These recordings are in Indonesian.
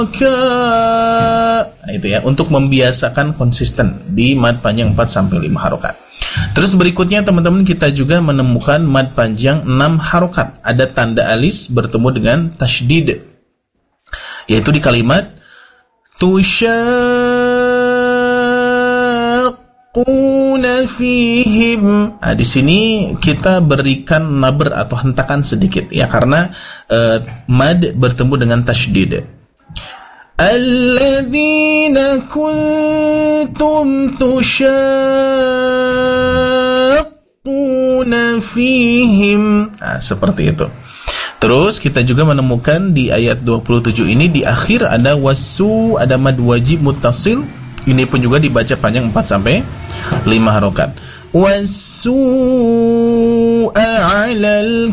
Nah, itu ya, untuk membiasakan konsisten di mad panjang 4 sampai 5 harokat. Terus berikutnya teman-teman, kita juga menemukan mad panjang 6 harokat. Ada tanda alis bertemu dengan tasydid, yaitu di kalimat tusyaquna fihim. Nah, di sini kita berikan nabr atau hentakan sedikit ya, karena mad bertemu dengan tasydid. Alladzina kuntum tusyaquna fihim. Nah, seperti itu. Terus kita juga menemukan di ayat 27 ini di akhir ada wasu, ada mad wajib muttasil. Ini pun juga dibaca panjang 4 sampai 5 harokat. Wasu 'alal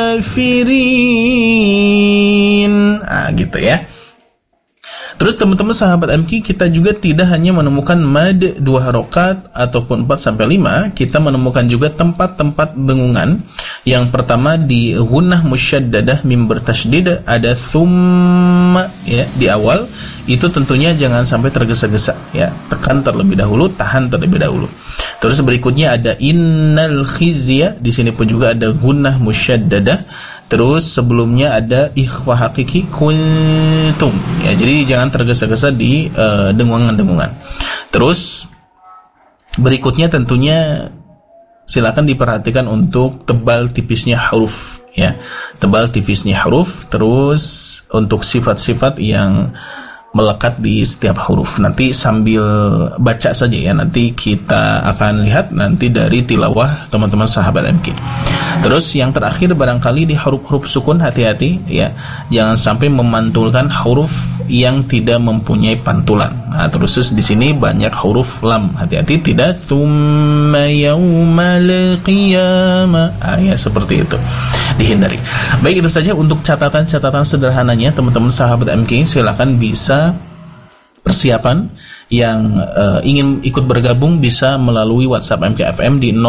kafirin. Nah, gitu ya. Terus teman-teman sahabat MQ, kita juga tidak hanya menemukan mad 2 harokat ataupun 4 sampai 5, kita menemukan juga tempat-tempat dengungan. Yang pertama di gunnah musyaddadah mim bertasydid, ada thumma ya di awal. Itu tentunya jangan sampai tergesa-gesa ya, tekan terlebih dahulu, tahan terlebih dahulu. Terus berikutnya ada innal khizya, di sini pun juga ada gunnah musyaddadah. Terus sebelumnya ada ikhfa hakiki kuntum ya, jadi jangan tergesa-gesa di dengungan-dengungan. Terus berikutnya tentunya silakan diperhatikan untuk tebal tipisnya huruf ya, tebal tipisnya huruf. Terus untuk sifat-sifat yang melekat di setiap huruf, nanti sambil baca saja ya, nanti kita akan lihat nanti dari tilawah teman-teman sahabat MQ. Terus yang terakhir barangkali di huruf-huruf sukun, hati-hati ya, jangan sampai memantulkan huruf yang tidak mempunyai pantulan. Nah, terus di sini banyak huruf lam, hati-hati tidak tsumma yaumal qiyamah. Ya seperti itu, dihindari. Baik, itu saja untuk catatan-catatan sederhananya teman-teman sahabat MK. Silakan bisa persiapan yang ingin ikut bergabung bisa melalui WhatsApp MKFM di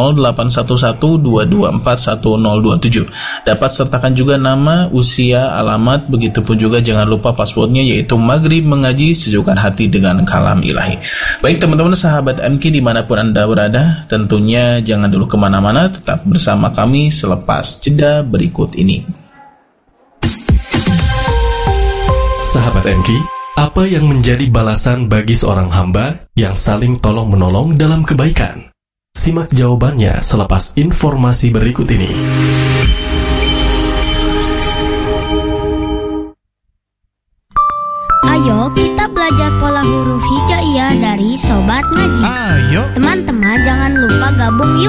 081122411027. Dapat sertakan juga nama, usia, alamat, begitupun juga jangan lupa passwordnya yaitu Maghrib Mengaji Sejukkan Hati dengan Kalam Ilahi. Baik teman-teman sahabat MK dimanapun Anda berada, tentunya jangan dulu kemana-mana, tetap bersama kami selepas jeda berikut ini. Sahabat MK, apa yang menjadi balasan bagi seorang hamba yang saling tolong-menolong dalam kebaikan? Simak jawabannya selepas informasi berikut ini. Ayo kita belajar pola huruf hijaiyah dari Sobat Ngaji. Ayo Teman-teman jangan lupa gabung yuk.